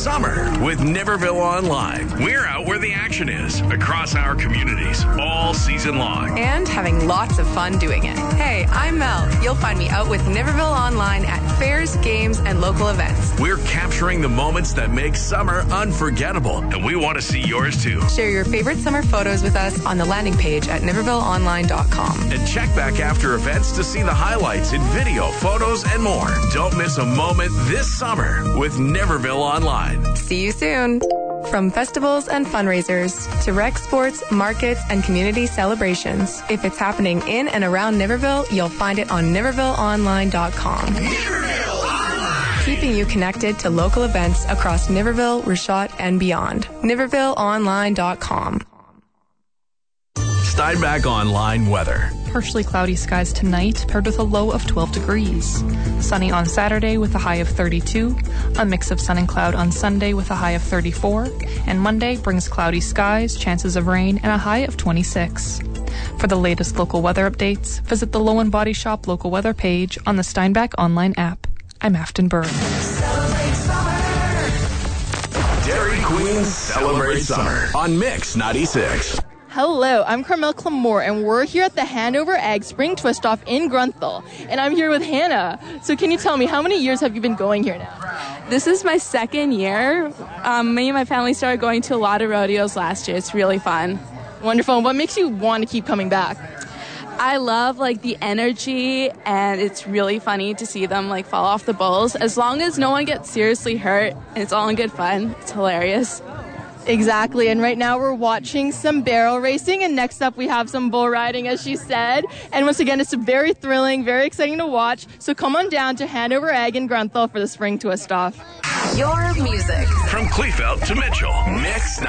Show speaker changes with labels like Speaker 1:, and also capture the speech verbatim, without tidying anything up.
Speaker 1: summer with Niverville Online. We're out where the action is across our communities all season long.
Speaker 2: And having lots of fun doing it. Hey, I'm Mel. You'll find me out with Niverville Online at fairs, games, and local events.
Speaker 1: We're capturing the moments that make summer unforgettable, and we want to see yours too.
Speaker 2: Share your favorite summer photos with us on the landing page at niverville online dot com.
Speaker 1: And check back after events to see the highlights in video, photos, and more. Don't miss a moment this summer with Niverville Online.
Speaker 2: See you soon. From festivals and fundraisers to rec sports, markets, and community celebrations. If it's happening in and around Niverville, you'll find it on niverville online dot com.
Speaker 1: Niverville Online!
Speaker 2: Keeping you connected to local events across Niverville, Richot, and beyond. niverville online dot com.
Speaker 1: Steinbach Online weather.
Speaker 3: Partially cloudy skies tonight, paired with a low of twelve degrees. Sunny on Saturday with a high of thirty-two. A mix of sun and cloud on Sunday with a high of thirty-four. And Monday brings cloudy skies, chances of rain, and a high of twenty-six. For the latest local weather updates, visit the Low and Body Shop local weather page on the Steinbach Online app. I'm Afton Burr.
Speaker 1: Dairy Queen Celebrate Summer on Mix ninety-six.
Speaker 4: Hello, I'm Carmel Clamore, and we're here at the Hanover Egg Spring Twist-Off in Grunthal. And I'm here with Hannah. So can you tell me, how many years have you been going here now?
Speaker 5: This is my second year. Um, me and my family started going to a lot of rodeos last year. It's really fun.
Speaker 4: Wonderful. And what makes you want to keep coming back?
Speaker 5: I love like the energy, and it's really funny to see them like fall off the bulls. As long as no one gets seriously hurt, and it's all in good fun. It's hilarious.
Speaker 4: Exactly, and right now we're watching some barrel racing, and next up we have some bull riding, as she said. And once again, it's very thrilling, very exciting to watch. So come on down to Hanover Egg in Grunthal for the Spring Twist-Off.
Speaker 6: Your music.
Speaker 1: From Kleefeld to Mitchell, Mix